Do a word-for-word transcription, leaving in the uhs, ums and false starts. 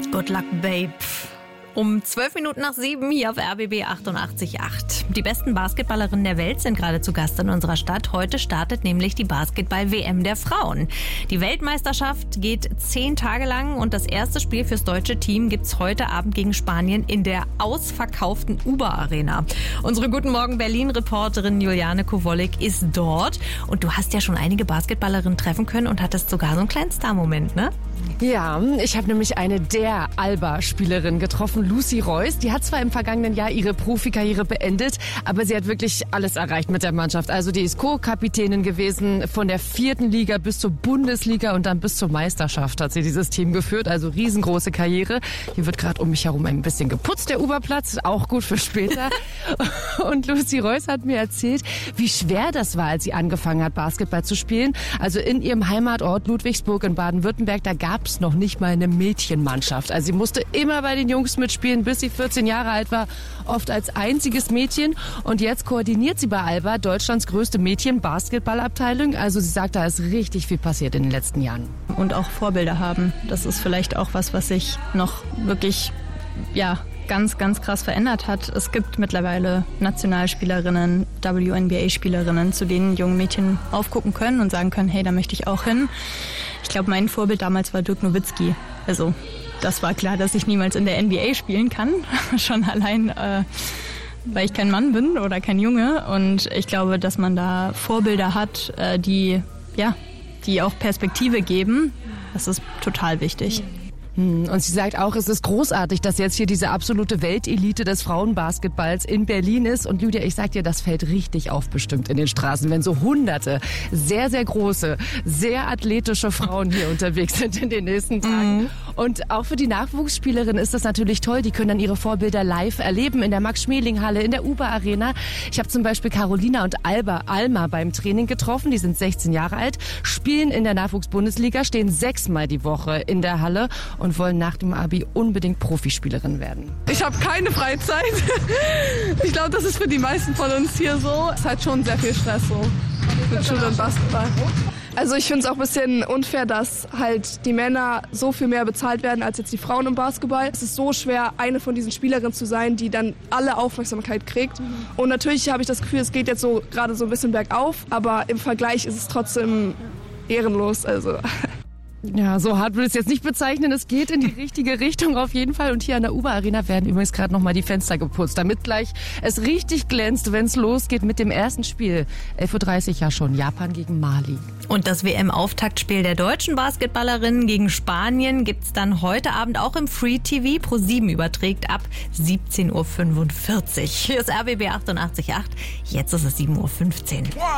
Good Luck, Babe. Um zwölf Minuten nach sieben hier auf R B B achtundachtzig Komma acht. Die besten Basketballerinnen der Welt sind gerade zu Gast in unserer Stadt. Heute startet nämlich die Basketball-W M der Frauen. Die Weltmeisterschaft geht zehn Tage lang und das erste Spiel fürs deutsche Team gibt's heute Abend gegen Spanien in der ausverkauften Uber Arena. Unsere Guten Morgen Berlin-Reporterin Juliane Kowolek ist dort. Und du hast ja schon einige Basketballerinnen treffen können und hattest sogar so einen kleinen Star-Moment, ne? Ja, ich habe nämlich eine der Alba-Spielerinnen getroffen, Lucy Reus. Die hat zwar im vergangenen Jahr ihre Profikarriere beendet, aber sie hat wirklich alles erreicht mit der Mannschaft. Also die ist Co-Kapitänin gewesen, von der vierten Liga bis zur Bundesliga und dann bis zur Meisterschaft hat sie dieses Team geführt. Also riesengroße Karriere. Hier wird gerade um mich herum ein bisschen geputzt, der Uberplatz, auch gut für später. Und Lucy Reus hat mir erzählt, wie schwer das war, als sie angefangen hat, Basketball zu spielen. Also in ihrem Heimatort Ludwigsburg in Baden-Württemberg, da gab es noch nicht mal eine Mädchenmannschaft. Also sie musste immer bei den Jungs mitspielen, bis sie vierzehn Jahre alt war, oft als einziges Mädchen. Und jetzt koordiniert sie bei Alba Deutschlands größte Mädchen-Basketballabteilung. Also sie sagt, da ist richtig viel passiert in den letzten Jahren. Und auch Vorbilder haben. Das ist vielleicht auch was, was sich noch wirklich, ja, ganz, ganz krass verändert hat. Es gibt mittlerweile Nationalspielerinnen, W N B A-Spielerinnen, zu denen junge Mädchen aufgucken können und sagen können, hey, da möchte ich auch hin. Ich glaube, mein Vorbild damals war Dirk Nowitzki. Also das war klar, dass ich niemals in der N B A spielen kann. Schon allein, äh, weil ich kein Mann bin oder kein Junge. Und ich glaube, dass man da Vorbilder hat, äh, die, ja, die auch Perspektive geben. Das ist total wichtig. Und sie sagt auch, es ist großartig, dass jetzt hier diese absolute Weltelite des Frauenbasketballs in Berlin ist. Und Lydia, ich sag dir, das fällt richtig auf bestimmt in den Straßen, wenn so hunderte sehr, sehr große, sehr athletische Frauen hier unterwegs sind in den nächsten Tagen. Mhm. Und auch für die Nachwuchsspielerinnen ist das natürlich toll. Die können dann ihre Vorbilder live erleben in der Max-Schmeling-Halle, in der Uber Arena. Ich habe zum Beispiel Carolina und Alba Alma beim Training getroffen. Die sind sechzehn Jahre alt, spielen in der Nachwuchs-Bundesliga, stehen sechsmal die Woche in der Halle und wollen nach dem Abi unbedingt Profispielerin werden. Ich habe keine Freizeit. Ich glaube, das ist für die meisten von uns hier so. Es ist halt schon sehr viel Stress so mit Schule und Basketball. Also ich finde es auch ein bisschen unfair, dass halt die Männer so viel mehr bezahlt werden als jetzt die Frauen im Basketball. Es ist so schwer, eine von diesen Spielerinnen zu sein, die dann alle Aufmerksamkeit kriegt. Und natürlich habe ich das Gefühl, es geht jetzt so gerade so ein bisschen bergauf, aber im Vergleich ist es trotzdem ehrenlos. Also ja, so hart würde ich es jetzt nicht bezeichnen. Es geht in die richtige Richtung auf jeden Fall. Und hier an der Uber Arena werden übrigens gerade nochmal die Fenster geputzt, damit gleich es richtig glänzt, wenn es losgeht mit dem ersten Spiel. elf Uhr dreißig ja schon, Japan gegen Mali. Und das W M-Auftaktspiel der deutschen Basketballerinnen gegen Spanien gibt's dann heute Abend auch im Free T V. ProSieben überträgt ab siebzehn Uhr fünfundvierzig. Hier ist R B B achtundachtzig Komma acht. Jetzt ist es sieben Uhr fünfzehn.